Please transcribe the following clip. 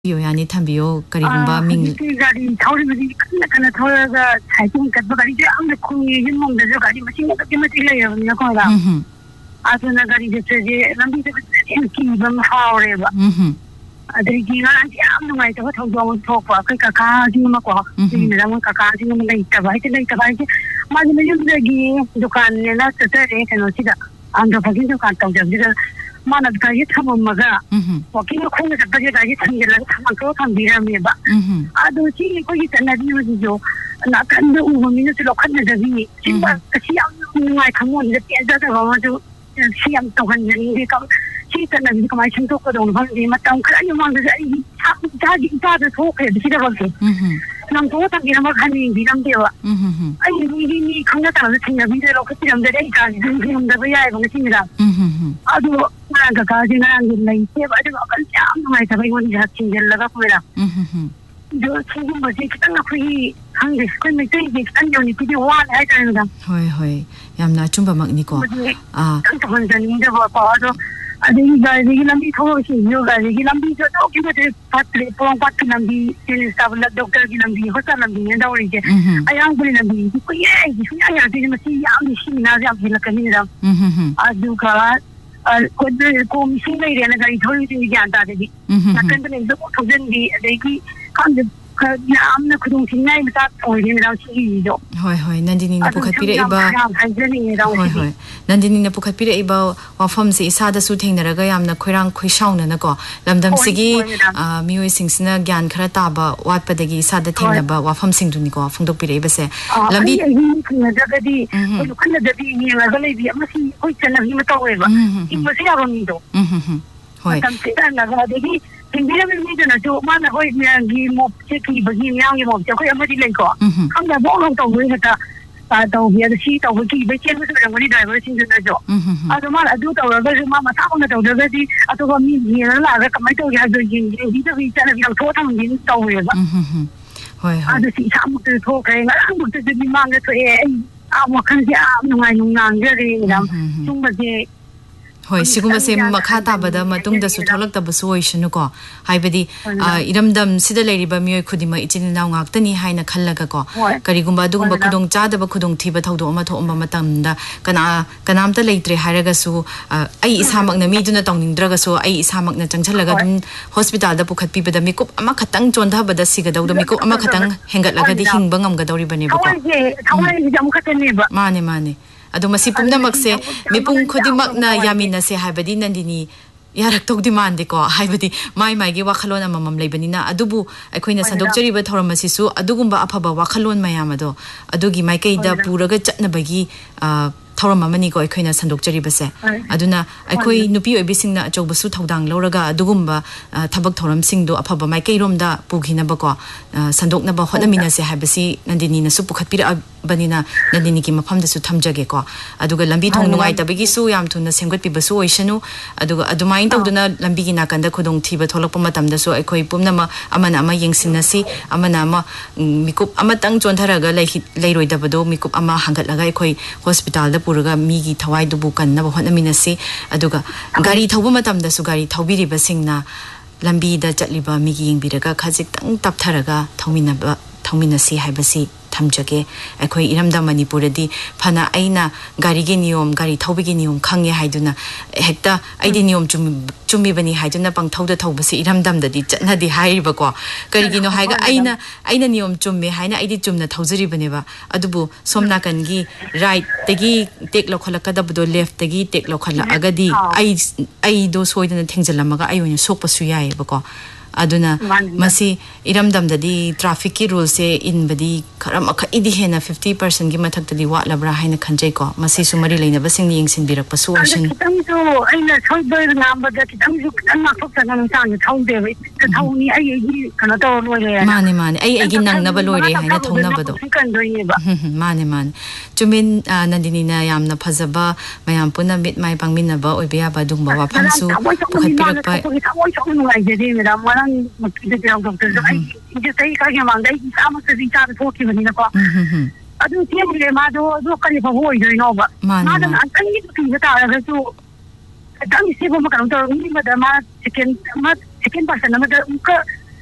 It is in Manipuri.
yani tambiyo karigumba ming gari thori mari kana thoraga cycling katba gari je amne khungi jin mong de gari machine ka kimati le ya ko ga aduna gari je je lambi de ki bam haure ba adri ki na ji am ngai ta thau do thok pa kai ka ji ma ko ji ne ram ka ji ma nei ta bai ma ji me de gi dukan ne na ta re ka no chi da am da phagin dukan ta je mana gari thamo maga walking khung da gari thangela thang ko thang bira me ba adu chi ko gi tan di ma jo na kan de u mi ne lo khan da gi chi ba chi am ngai khamo ni de da da ma jo chi am to han ni ka chi tan di ka mai chen to ko dong ban di ma tang kha ni ma da ai ta gi ta da tho ke di da ba ke nang to ta gi ma khan ni di ram de wa ai ni khang da ta da chi na bi de lo ka chi ram de dai ka di ram da ba ya ba chi da adu ga ga ji na ngi lai se ba de kan cham mai ta bai won ja chi gel la ko ra jo chi ma ji ta na khui hang de ko mai tai ji an yo ni ti wa ai ta na hoi yam na chumba mak ni ko kan ta hon jan ni de ba pa do adi ga ji lambi tho shi yo ga ji lambi jo to ki de patre pong pat lambi tin sa la doctor ki lambi ho sa lambi ne da ori je ayang buli lambi ko ye ji ya ji ma si ya mi shi na ja phila kan ni da adu ka ko misi nei re na gari thori ti gyan ta de na kan ne zo ko den di de ki kan de ya amna khudung sin nai ma ta oi ni ra chi jo hoi nandini na pukhat pire iba hoi nandini na pukhat pire iba wafam se isa da su theng na ga yamna khoirang khoisauna na ko lamdam sigi mioi sing sina gyan khara ta ba wat pa dagi isa da theng na ba wafam sing du ni ko phungdok pire iba se lambi na da ga di ko khana da di ni ga lai bi amasi koi chana hi ma ta oi ba i ma se ya ro ni do hoi tam se na ga de gi Tingira mi de na jo mana hoi mi mo che ki ba gi yang gi mo che ko amadi lai ko kham da bo long to wi ta ta to hi da si to ki be chen so da ngoni da ba sin na jo a do ma adu to ga ma ma ta ko na to da di a to mi ni la ga ka mai to ya jo yin di da wi cha na bi to thang yin to wi ba hoi a da si sa mo to to kai nga mo to di ma nga to e a mo kan ja no ngai nu ngang ge ri ni da chung ba je hoi siguma se makha ta bada matung da su tholak ta basu oishanu ko haibadi iramdam sida leiriba mioi khudima ichini naw ngak tani haina khallaga ko karigumba dugumba khudong cha da ba khudong thiba thaudo ama tho amba matamda kanam ta leitre haraga su ai isamak na mi duna tongning so ai isamak na changchalaga dun hospital da pukhat pi bada mikup ama khatang chondha bada siga dawdo mikup ama khatang hengat laga di hingba ngam ga dawri bane ba ko thawai jam khatane ba mane adu masi pumna makse mipung khodimak na yamina se haibadi nandini yarak tok demand ko haibadi mai gi wakhalon amam leibani na adubu akoina sandok jari ba thoramasi su adugumba afaba wakhalon mayam ado adugi mai kai da puraga chatna bagi thoram amani ko akoina sandok jari base aduna akoi nupi oibising na achog basu thodang loraga adugumba thabak thoram sing do afaba mai kai rom da pughina ba ko sandok na ba hodamina se haibasi nandini na su pukhat pira banina nandini ki mafam da su thamjage ko aduga lambi thong nungai tabagi su yam thuna semgat pi basu oishanu aduga adumain tawduna lambi gi nakanda khudong thiba tholak pa matam da su akoi pumna ma amana ama yengsinasi amana ma mikup amatang chontharaga leiroi da bado mikup ama hangat laga akoi hospital da puraga mi gi thawai du bukan na hodamina si aduga gari thawba matam da su gari thawbiri basingna lambi da chatliba mi gi yengbiraga khajik tang taptharaga thawmina si haibasi thamjage akhoi iramda manipur di phana aina gari gi niyom gari thawbi gi niyom khangye haiduna hekta aidi niyom chumi bani haiduna pang thawda thawbasi iramdam da di chatna di haiba ko kari gi no haiga aina niyom chumme haina aidi chumna thawjari bane ba adubu somna kan gi right tegi tek lokhalaka da budo left tegi tek lokhala agadi ai do soidana thengjalamaga ai oina sokpasu yae ba ko aduna masi iramdam da di traffic ki rules se in badi kharam akha idi hena 50% gi mathak da di wa labra haina khanjai ko masi sumari leina basing ni yengsin birak pasu ocean kitam jo aina choiber nam ba da kitam ju kan ma thok sana sang thong de ka thoni ai kana to loi le mane ai gi nang na ba loi re haina thong na ba do kan doi ba mane chumin nandini na yamna phajaba mayam puna mit mai pangmin na ba oibiya ba dung ba wa phamsu pukhat pirak pa thawai chong nu ai de me da makide de doctor ai je sai ka ge mang dai sama se din cha to ki bani na ko adu tiam le ma do kan fa hoi doi no ba ma da an kan ni ki ta ga su dan si ba ma kan to ni ma da ma chicken person na ma da